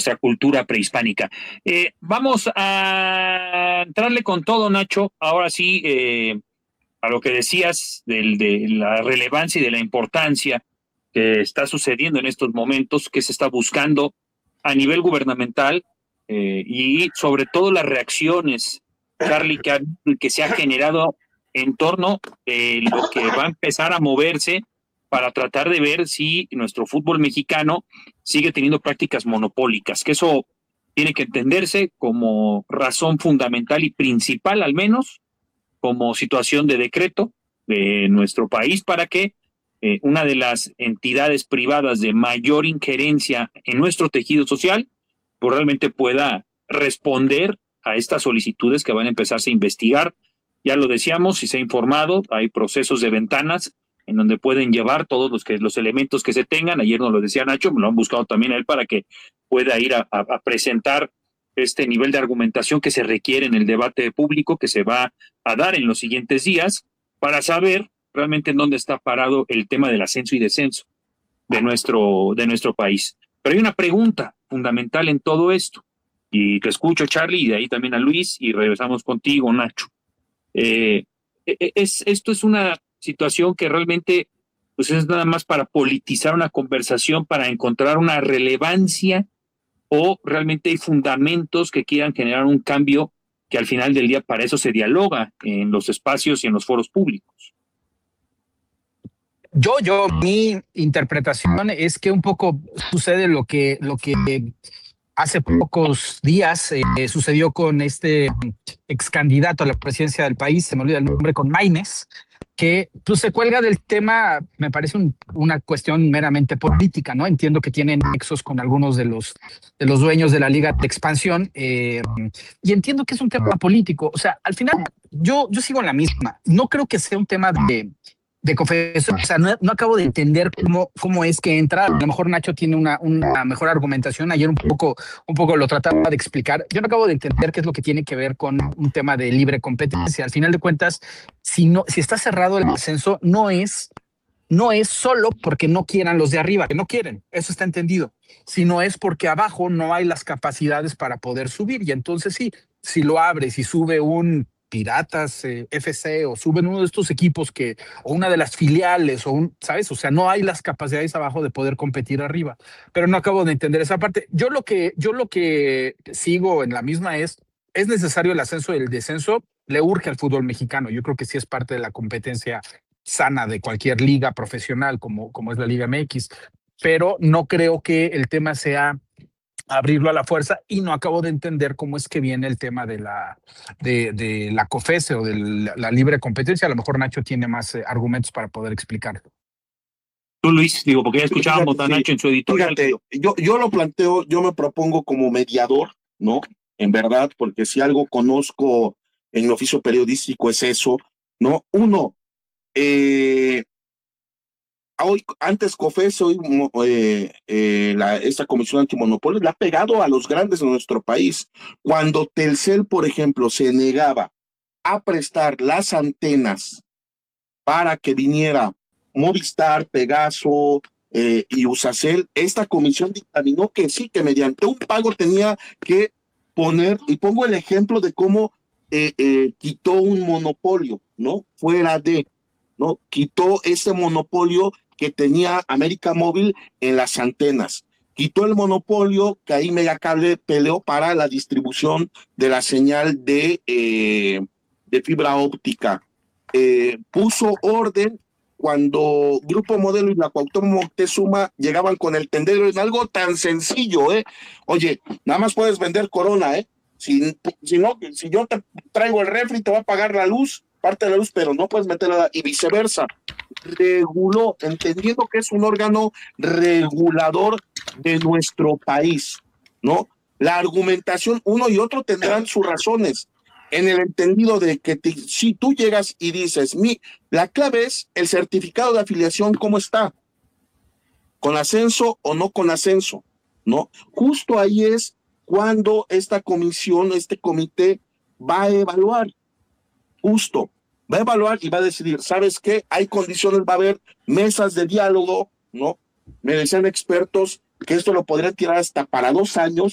nuestra cultura prehispánica. Vamos a entrarle con todo, Nacho, ahora sí, a lo que decías de la relevancia y de la importancia que está sucediendo en estos momentos, que se está buscando a nivel gubernamental, y sobre todo las reacciones, Charlie, que se ha generado en torno a lo que va a empezar a moverse para tratar de ver si nuestro fútbol mexicano sigue teniendo prácticas monopólicas, que eso tiene que entenderse como razón fundamental y principal, al menos, como situación de decreto de nuestro país para que una de las entidades privadas de mayor injerencia en nuestro tejido social, pues realmente pueda responder a estas solicitudes que van a empezarse a investigar. Ya lo decíamos, si se ha informado, hay procesos de ventanas en donde pueden llevar todos los elementos que se tengan. Ayer nos lo decía Nacho, me lo han buscado también a él para que pueda ir a presentar este nivel de argumentación que se requiere en el debate público que se va a dar en los siguientes días para saber realmente en dónde está parado el tema del ascenso y descenso de nuestro país. Pero hay una pregunta fundamental en todo esto, y te escucho, Charlie, y de ahí también a Luis, y regresamos contigo, Nacho. Esto es una situación que realmente pues es nada más para politizar una conversación, para encontrar una relevancia, o realmente hay fundamentos que quieran generar un cambio que al final del día para eso se dialoga en los espacios y en los foros públicos. Mi interpretación es que un poco sucede lo que hace pocos días sucedió con este ex candidato a la presidencia del país, se me olvida el nombre, con Maínez, que pues se cuelga del tema. Me parece una cuestión meramente política, ¿no? Entiendo que tienen nexos con algunos de los dueños de la Liga de Expansión, y entiendo que es un tema político. O sea, al final yo sigo en la misma. No creo que sea un tema de confesión. O sea, no acabo de entender cómo es que entra. A lo mejor Nacho tiene una mejor argumentación. Ayer un poco lo trataba de explicar. Yo no acabo de entender qué es lo que tiene que ver con un tema de libre competencia. Al final de cuentas, si está cerrado el ascenso, no es solo porque no quieran los de arriba, que no quieren, eso está entendido, sino es porque abajo no hay las capacidades para poder subir. Y entonces sí, si lo abres y sube un Piratas FC, o suben uno de estos equipos o una de las filiales, ¿sabes? O sea, no hay las capacidades abajo de poder competir arriba. Pero no acabo de entender esa parte. Yo lo que sigo en la misma es necesario el ascenso y el descenso, le urge al fútbol mexicano. Yo creo que sí es parte de la competencia sana de cualquier liga profesional como es la Liga MX, pero no creo que el tema sea abrirlo a la fuerza, y no acabo de entender cómo es que viene el tema de la COFESE o de la libre competencia. A lo mejor Nacho tiene más argumentos para poder explicarlo. Tú, Luis, digo, porque ya escuchábamos a Nacho en su editorial. Fíjate, yo lo planteo, yo me propongo como mediador, ¿no? En verdad, porque si algo conozco en el oficio periodístico es eso, ¿no? Uno, hoy, antes COFESE, hoy esta Comisión Antimonopolio le ha pegado a los grandes de nuestro país. Cuando Telcel, por ejemplo, se negaba a prestar las antenas para que viniera Movistar, Pegaso y Usacell, esta comisión dictaminó que sí, que mediante un pago tenía que poner, y pongo el ejemplo de cómo quitó un monopolio, ¿no? Fuera de, ¿no? Quitó ese monopolio que tenía América Móvil en las antenas. Quitó el monopolio que ahí Megacable peleó para la distribución de la señal de fibra óptica. Puso orden cuando Grupo Modelo y la Cuauhtémoc Moctezuma llegaban con el tendero en algo tan sencillo, Oye, nada más puedes vender Corona, Si yo te traigo el refri, te va a pagar la luz, parte de la luz, pero no puedes meter nada, y viceversa. Reguló, entendiendo que es un órgano regulador de nuestro país, ¿no? La argumentación, uno y otro tendrán sus razones, en el entendido de que si tú llegas y dices, la clave es el certificado de afiliación, ¿cómo está? ¿Con ascenso o no con ascenso? ¿No? Justo ahí es cuando esta comisión, este comité va a evaluar, justo, va a evaluar y va a decidir, ¿sabes qué? Hay condiciones, va a haber mesas de diálogo, ¿no? Me decían expertos que esto lo podría tirar hasta para 2 años,